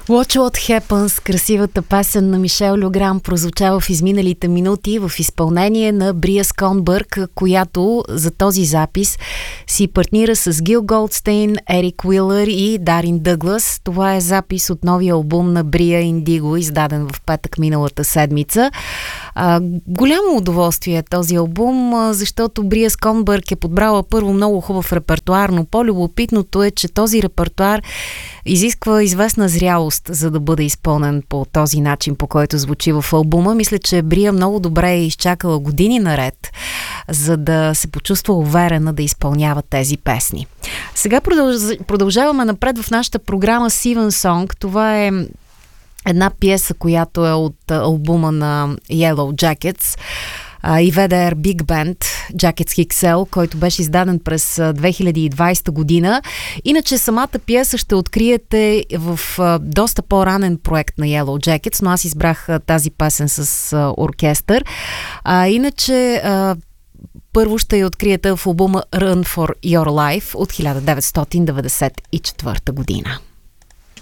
Watch What Happens, красивата песен на Мишел Люгран, прозвучава в изминалите минути в изпълнение на Брия Сконбърг, която за този запис си партнира с Гил Голдстейн, Ерик Уилър и Дарин Дъглас. Това е запис от новия албум на Брия Индиго, издаден в петък миналата седмица. Голямо удоволствие е този албум, защото Брия Сконбърг е подбрала първо много хубав репертуар, но по-любопитното е, че този репертуар изисква известна зрялост, за да бъде изпълнен по този начин, по който звучи в албума. Мисля, че Брия много добре е изчакала години наред, за да се почувства уверена да изпълнява тези песни. Сега продължаваме напред в нашата програма Seven Song. Това е една пиеса, която е от албума на Yellow Jackets и VDR Big Band Jackets XL, който беше издаден през 2020 година. Иначе самата пиеса ще откриете в доста по-ранен проект на Yellow Jackets, но аз избрах тази песен с оркестър. Иначе първо ще я откриете в албума Run for Your Life от 1994 година.